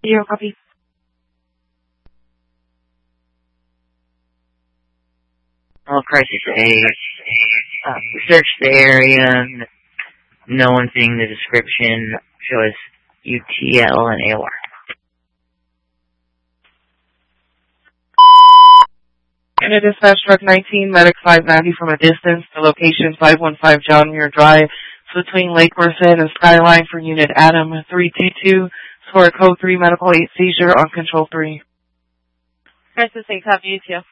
Zero copy. All crisis aids. Search the area. No one seeing the description. Show us UTL and AOR. And a dispatch truck 19, medic 590 from a distance. The location 515 John Muir Drive. It's between Lake Merced and Skyline for Unit Adam 322. For a code 3 medical 8 seizure on control 3. Crisis 8, copy you too.